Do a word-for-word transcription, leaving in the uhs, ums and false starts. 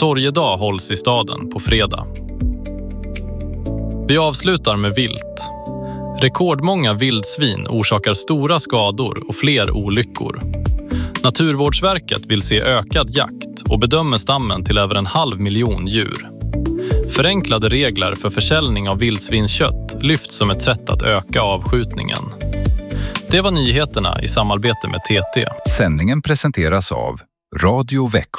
sorgedag hålls i staden på fredag. Vi avslutar med vilt. Rekordmånga vildsvin orsakar stora skador och fler olyckor. Naturvårdsverket vill se ökad jakt och bedömer stammen till över en halv miljon djur. Förenklade regler för försäljning av vildsvinskött lyfts som ett sätt att öka avskjutningen. Det var nyheterna i samarbete med T T. Sändningen presenteras av Radio Växjö.